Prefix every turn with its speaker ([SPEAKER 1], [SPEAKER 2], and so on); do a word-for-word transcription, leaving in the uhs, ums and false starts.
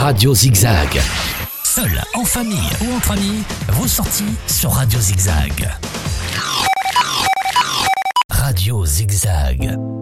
[SPEAKER 1] Radio Zigzag.
[SPEAKER 2] Seul, en famille ou entre amis, vos sorties sur Radio Zigzag. Radio Zigzag.